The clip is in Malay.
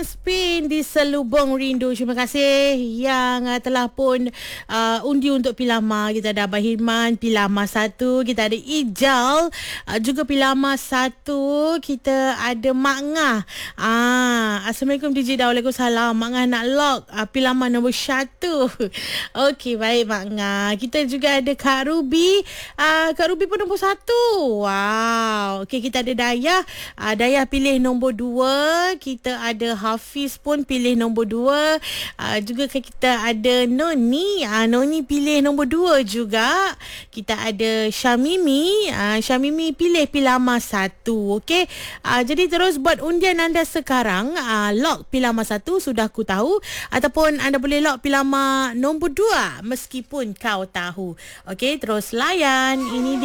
Spin di Selubong Rindu. Terima kasih yang telah pun undi untuk Pilama. Kita ada Abah Hirman, Pilama 1. Kita ada Ijal, juga Pilama 1. Kita ada Mak Ngah. Assalamualaikum DJ Dah. Waalaikumsalam. Mak Ngah nak lock Pilama nombor 1. Okey, baik Mak Ngah. Kita juga ada Kak Ruby. Kak Ruby pun nombor 1. Wow. Okey, kita ada Dayah. Dayah pilih nombor 2. Kita ada Hafiz pun pilih nombor 2. Juga kita ada Noni. Noni pilih nombor 2 juga. Kita ada Syamimi. Syamimi pilih Pilama 1. Okey. Jadi terus buat undian anda sekarang. Lock Pilama 1 sudah aku tahu. Ataupun anda boleh lock Pilama nombor 2 meskipun kau tahu. Okey, terus layan. Ini